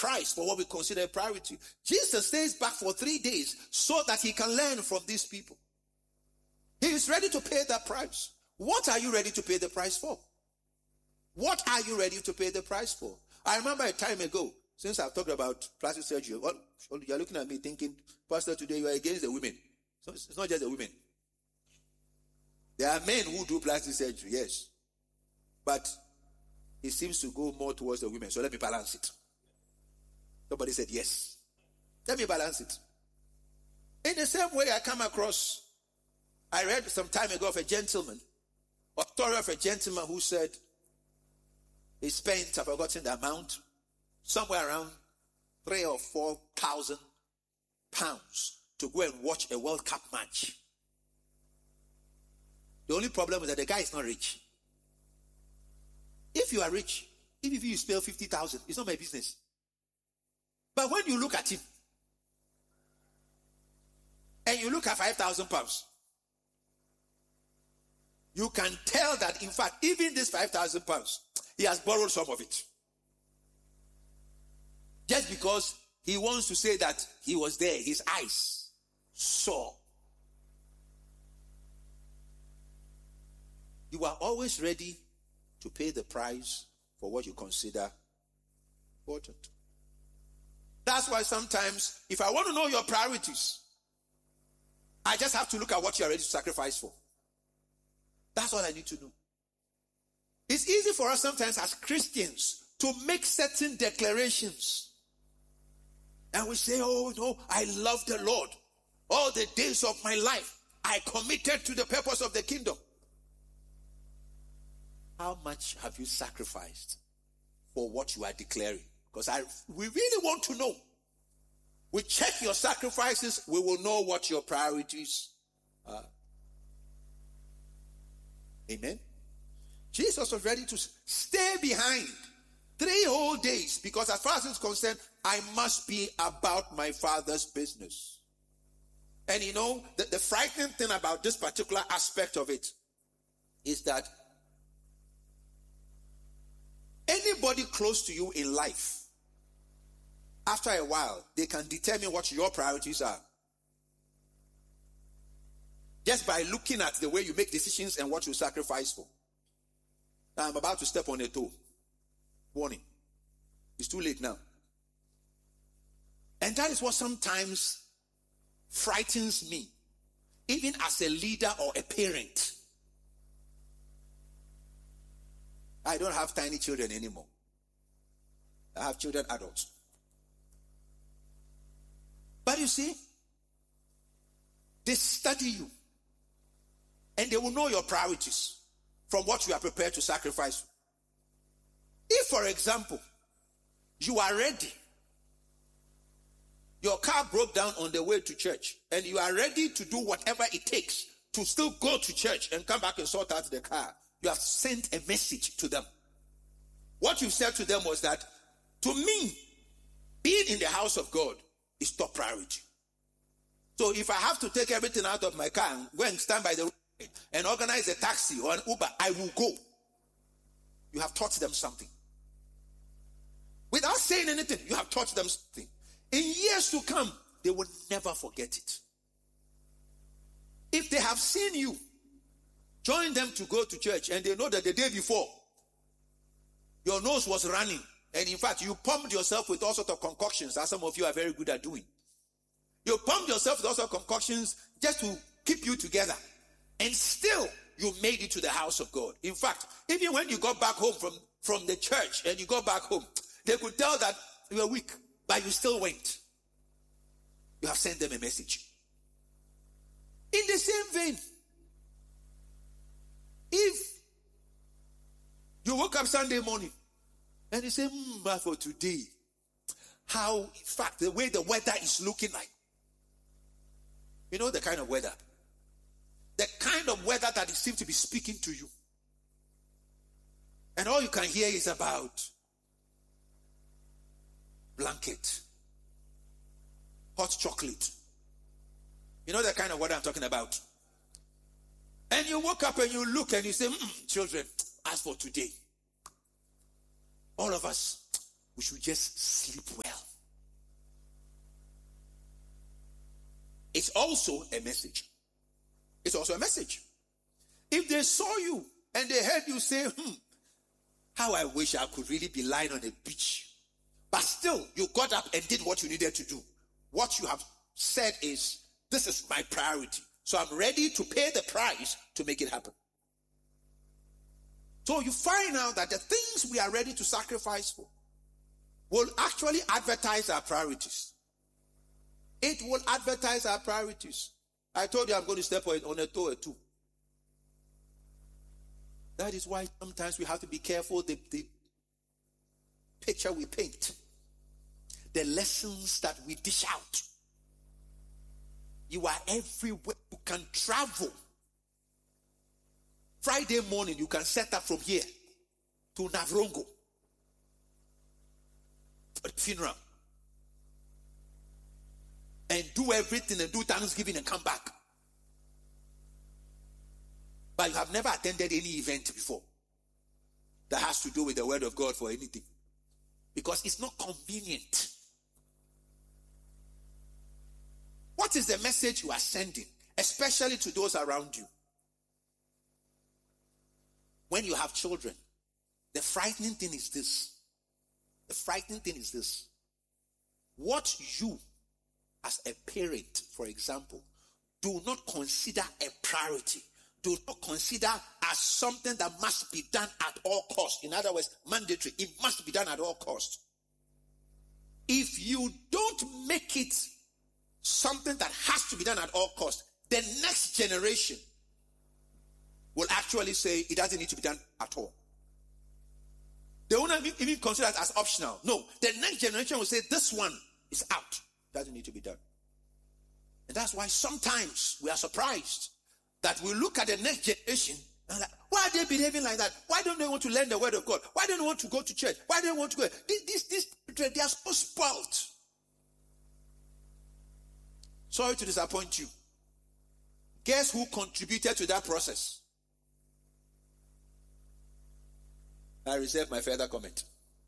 price for what we consider a priority. Jesus stays back for 3 days so that he can learn from these people. He is ready to pay that price. What are you ready to pay the price for? What are you ready to pay the price for? I remember a time ago, since I've talked about plastic surgery, you're looking at me thinking, Pastor, today you are against the women. So it's not just the women. There are men who do plastic surgery, yes. But it seems to go more towards the women. So let me balance it. Somebody said yes. Let me balance it. In the same way I read some time ago of a gentleman, a story of a gentleman who said he spent, I've forgotten the amount, somewhere around 3,000 or 4,000 pounds to go and watch a World Cup match. The only problem is that the guy is not rich. If you are rich, even if you spend 50,000, it's not my business. But when you look at him, and you look at 5,000 pounds, you can tell that, in fact, even this 5,000 pounds, he has borrowed some of it. Just because he wants to say that he was there, his eyes saw. You are always ready to pay the price for what you consider important. That's why sometimes, if I want to know your priorities, I just have to look at what you are ready to sacrifice for. That's all I need to know. It's easy for us sometimes as Christians to make certain declarations. And we say, oh no, I love the Lord. All the days of my life, I committed to the purpose of the kingdom. How much have you sacrificed for what you are declaring? Because we really want to know. We check your sacrifices, we will know what your priorities are. Amen. Jesus was ready to stay behind 3 whole days because as far as it's concerned, I must be about my Father's business. And you know, the frightening thing about this particular aspect of it is that anybody close to you in life, after a while, they can determine what your priorities are. Just by looking at the way you make decisions and what you sacrifice for. Now I'm about to step on a toe. Warning. It's too late now. And that is what sometimes frightens me, even as a leader or a parent. I don't have tiny children anymore. I have children, adults. But you see, they study you. And they will know your priorities from what you are prepared to sacrifice. If, for example, you are ready, your car broke down on the way to church, and you are ready to do whatever it takes to still go to church and come back and sort out the car, you have sent a message to them. What you said to them was that, to me, being in the house of God is top priority. So if I have to take everything out of my car and go and stand by the road and organize a taxi or an Uber, I will go. You have taught them something. Without saying anything, you have taught them something. In years to come, they will never forget it. If they have seen you, join them to go to church and they know that the day before, your nose was running. And in fact, you pumped yourself with all sorts of concoctions, as some of you are very good at doing. You pumped yourself with all sorts of concoctions just to keep you together. And still, you made it to the house of God. In fact, even when you got back home from the church and you got back home, they could tell that you were weak, but you still went. You have sent them a message. In the same vein, if you woke up Sunday morning and you say, but for today, how, in fact, the way the weather is looking like. You know the kind of weather. The kind of weather that it seems to be speaking to you. And all you can hear is about blanket, hot chocolate. You know the kind of weather I'm talking about. And you woke up and you look and you say, children, as for today, all of us, we should just sleep well. It's also a message. It's also a message. If they saw you and they heard you say, how I wish I could really be lying on a beach. But still, you got up and did what you needed to do. What you have said is, this is my priority. So I'm ready to pay the price to make it happen. So you find out that the things we are ready to sacrifice for will actually advertise our priorities. It will advertise our priorities. I told you I'm going to step on a toe or two. That is why sometimes we have to be careful the picture we paint. The lessons that we dish out. You are everywhere. You can travel. Friday morning, you can set up from here to Navrongo for the funeral. And do everything and do Thanksgiving and come back. But you have never attended any event before that has to do with the word of God for anything. Because it's not convenient. What is the message you are sending, especially to those around you? When you have children, the frightening thing is this. The frightening thing is this. What you, as a parent, for example, do not consider a priority, do not consider as something that must be done at all costs. In other words, mandatory. It must be done at all costs. If you don't make it something that has to be done at all costs, the next generation will actually say it doesn't need to be done at all. They won't even consider it as optional. No, the next generation will say this one is out. Doesn't need to be done. And that's why sometimes we are surprised that we look at the next generation and like, why are they behaving like that? Why don't they want to learn the word of God? Why don't they want to go to church? Why don't they want to go? They are so spoiled. Sorry to disappoint you. Guess who contributed to that process? I reserve my further comment.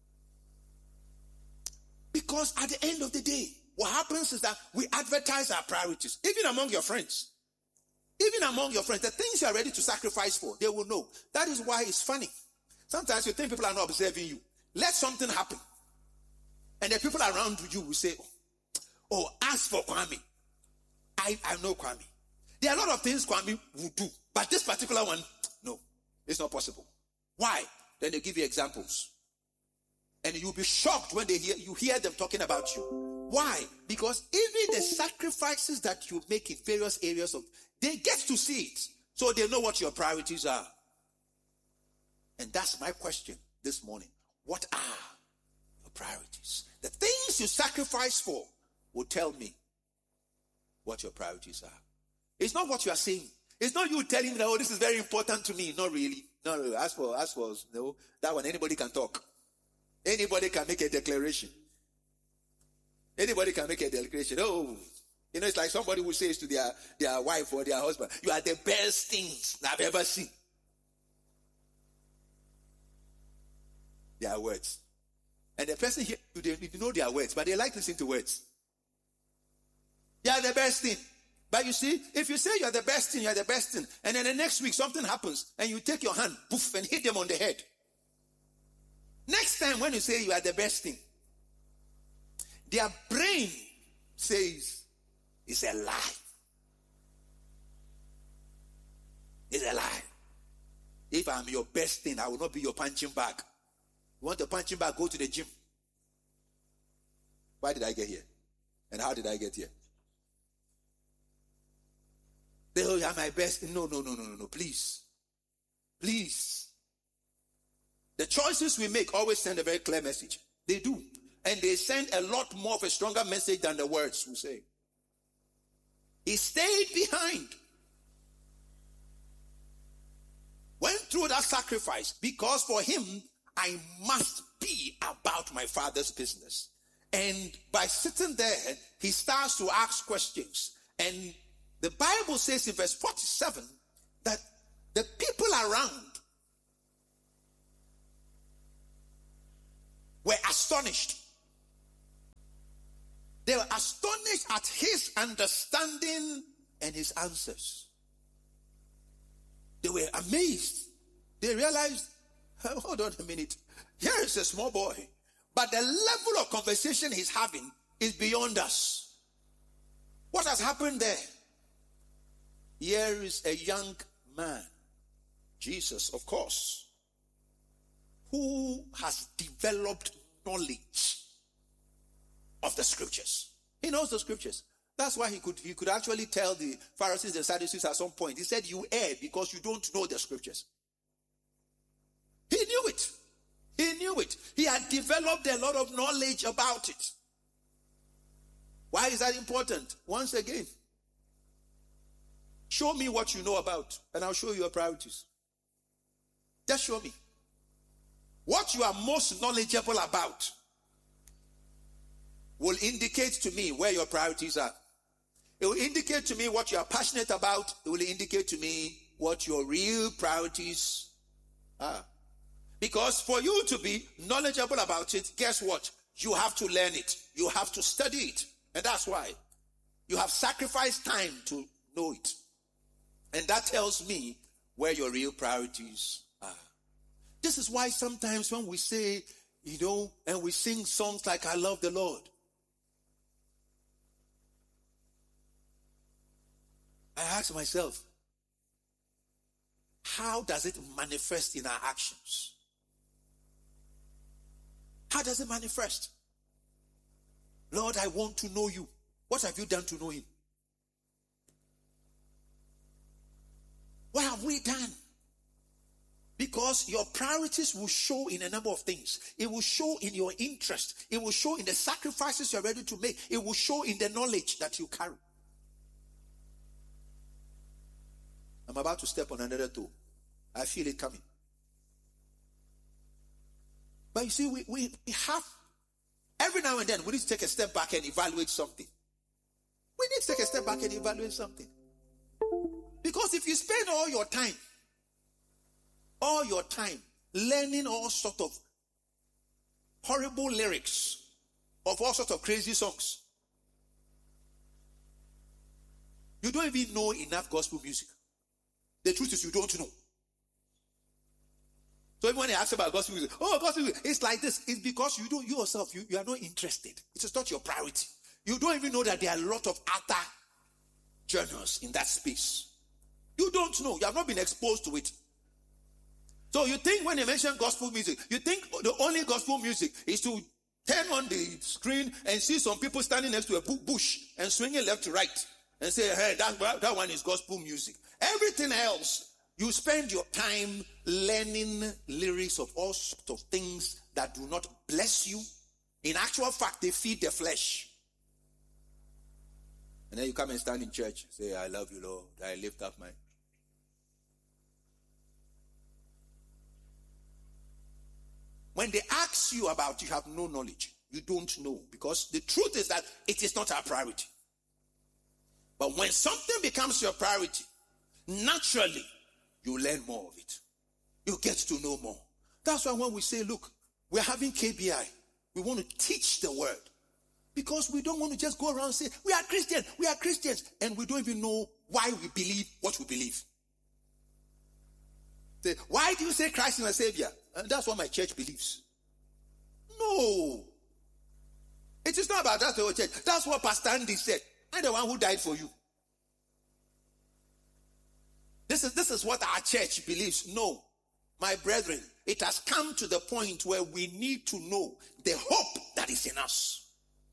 Because at the end of the day, what happens is that we advertise our priorities, even among your friends. Even among your friends, the things you are ready to sacrifice for, they will know. That is why it's funny. Sometimes you think people are not observing you. Let something happen. And the people around you will say, oh, ask for Kwame. I know Kwame. There are a lot of things Kwame will do. But this particular one, no, it's not possible. Why? Then they give you examples. And you'll be shocked when you hear them talking about you. Why? Because even the sacrifices that you make in various areas they get to see it. So they know what your priorities are. And that's my question this morning. What are your priorities? The things you sacrifice for will tell me what your priorities are. It's not what you are saying. It's not you telling me, oh, this is very important to me. Not really. Not really. As for no, that one, anybody can talk. Anybody can make a declaration. Anybody can make a declaration. Oh, it's like somebody who says to their wife or their husband, you are the best things I've ever seen. Their words. And the person here, they know their words, but they like listening to words. You are the best thing. But you see, if you say you are the best thing, you are the best thing, and then the next week something happens, and you take your hand, poof, and hit them on the head. Next time when you say you are the best thing, their brain says it's a lie. It's a lie. If I'm your best thing, I will not be your punching bag. You want a punching bag, go to the gym. Why did I get here? And how did I get here? They are my best. No, please. Please. The choices we make always send a very clear message. They do. And they send a lot more of a stronger message than the words we say. He stayed behind. Went through that sacrifice because for him, I must be about my Father's business. And by sitting there, he starts to ask questions. And the Bible says in verse 47 that the people around were astonished. They were astonished at his understanding and his answers. They were amazed. They realized, hold on a minute, here is a small boy, but the level of conversation he's having is beyond us. What has happened there? Here is a young man, Jesus, of course, who has developed knowledge of the scriptures. He knows the scriptures. That's why he could actually tell the Pharisees and Sadducees at some point. He said, you err because you don't know the scriptures. He knew it. He knew it. He had developed a lot of knowledge about it. Why is that important? Once again, show me what you know about, and I'll show you your priorities. Just show me. What you are most knowledgeable about will indicate to me where your priorities are. It will indicate to me what you are passionate about. It will indicate to me what your real priorities are. Because for you to be knowledgeable about it, guess what? You have to learn it. You have to study it. And that's why you have sacrificed time to know it. And that tells me where your real priorities are. This is why sometimes when we say, and we sing songs like I Love the Lord, I ask myself, how does it manifest in our actions? How does it manifest? Lord, I want to know you. What have you done to know him? What have we done? Because your priorities will show in a number of things. It will show in your interest. It will show in the sacrifices you're ready to make. It will show in the knowledge that you carry. I'm about to step on another toe. I feel it coming. But you see, we have, every now and then, we need to take a step back and evaluate something. We need to take a step back and evaluate something. Because if you spend all your time learning all sort of horrible lyrics of all sorts of crazy songs, you don't even know enough gospel music. The truth is you don't know. So when they ask about gospel music, gospel music, it's like this. It's because you yourself are not interested. It is not your priority. You don't even know that there are a lot of other genres in that space. You don't know. You have not been exposed to it. So you think when they mention gospel music, you think the only gospel music is to turn on the screen and see some people standing next to a bush and swinging left to right and say, hey, that one is gospel music. Everything else, you spend your time learning lyrics of all sorts of things that do not bless you. In actual fact, they feed the flesh. And then you come and stand in church, say, I love you, Lord. I lift up my... When they ask you about, you have no knowledge. You don't know. Because the truth is that it is not our priority. But when something becomes your priority, naturally, you learn more of it. You get to know more. That's why when we say, look, we're having KBI, we want to teach the word. Because we don't want to just go around and say, we are Christians, and we don't even know why we believe what we believe. Say, why do you say Christ is my Savior? And that's what my church believes. No. It is not about that whole church. That's what Pastor Andy said. I'm the one who died for you. This is what our church believes. No. My brethren, it has come to the point where we need to know the hope that is in us.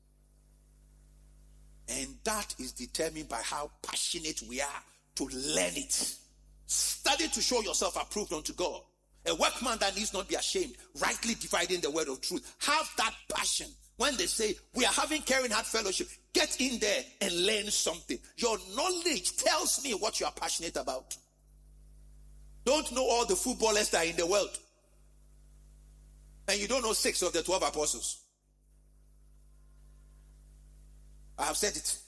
And that is determined by how passionate we are to learn it. Study to show yourself approved unto God. A workman that needs not be ashamed, rightly dividing the word of truth. Have that passion. When they say, we are having Caring Heart Fellowship, get in there and learn something. Your knowledge tells me what you are passionate about. Don't know all the footballers that are in the world. And you don't know 6 of the 12 apostles. I have said it.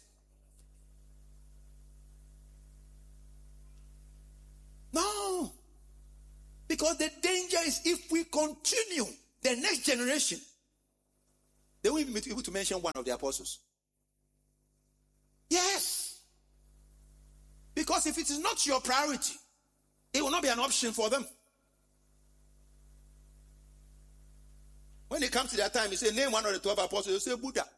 No. Because the danger is if we continue, the next generation They won't even be able to mention one of the apostles. Yes. Because if it is not your priority, it will not be an option for them. When it comes to their time, you say, name one of the 12 apostles, you say Buddha.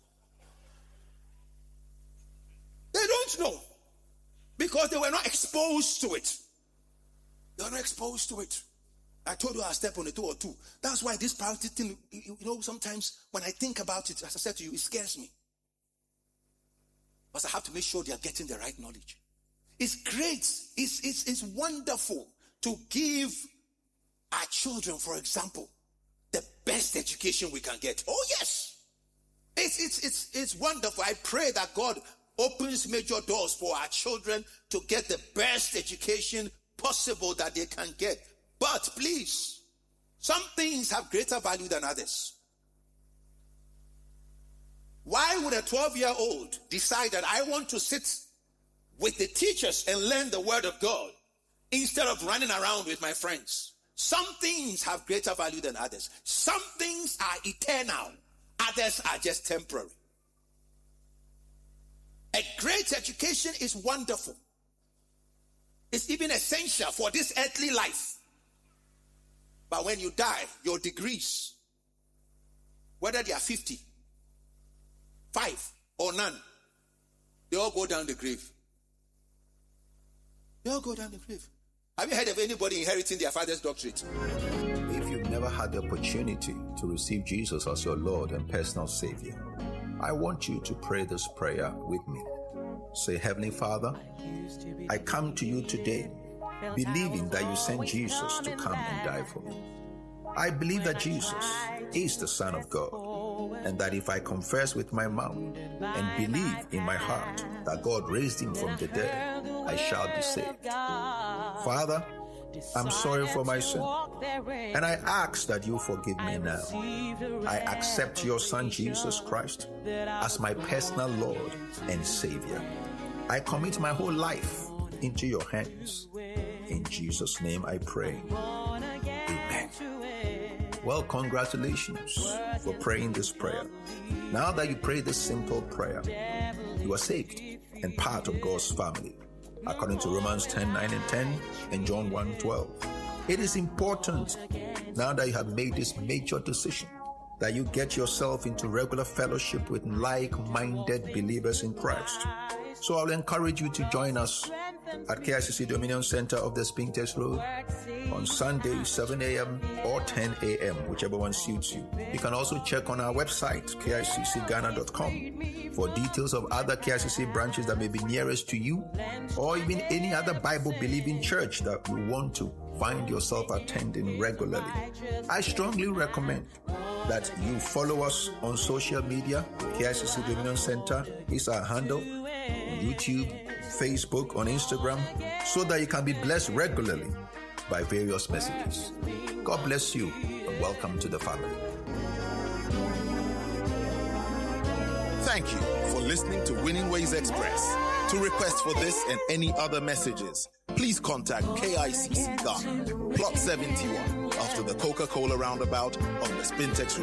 They don't know. Because they were not exposed to it. They were not exposed to it. I told you I'll step on the 2 or 2. That's why this priority thing, sometimes when I think about it, as I said to you, it scares me. Because I have to make sure they are getting the right knowledge. It's great. It's wonderful to give our children, for example, the best education we can get. Oh, yes. It's wonderful. I pray that God opens major doors for our children to get the best education possible that they can get. But please, some things have greater value than others. Why would a 12-year-old decide that I want to sit with the teachers and learn the word of God instead of running around with my friends? Some things have greater value than others. Some things are eternal. Others are just temporary. A great education is wonderful. It's even essential for this earthly life. But when you die, your degrees, whether they are 50, 5 or none, they all go down the grave. They all go down the grave. Have you heard of anybody inheriting their father's doctorate? If you've never had the opportunity to receive Jesus as your Lord and personal Savior, I want you to pray this prayer with me. Say, Heavenly Father, I come to you today believing that you sent Jesus to come and die for me. I believe that Jesus is the Son of God, and that if I confess with my mouth and believe in my heart that God raised him from the dead, I shall be saved. Father, I'm sorry for my sin, and I ask that you forgive me now. I accept your Son Jesus Christ as my personal Lord and Savior. I commit my whole life into your hands. In Jesus' name I pray. Amen. Well, congratulations for praying this prayer. Now that you pray this simple prayer, you are saved and part of God's family, according to Romans 10:9-10 and John 1:12. It is important, now that you have made this major decision, that you get yourself into regular fellowship with like-minded believers in Christ. So I'll encourage you to join us at KICC Dominion Center of the Spintex Road on Sunday, 7 a.m. or 10 a.m., whichever one suits you. You can also check on our website, kiccghana.com, for details of other KICC branches that may be nearest to you, or even any other Bible-believing church that you want to find yourself attending regularly. I strongly recommend that you follow us on social media. KICC Dominion Center is our handle. On YouTube, Facebook, on Instagram, so that you can be blessed regularly by various messages. God bless you and welcome to the family. Thank you for listening to Winning Ways Express. To request for this and any other messages, please contact KICC Ghana, Plot 71, after the Coca-Cola roundabout on the Spintex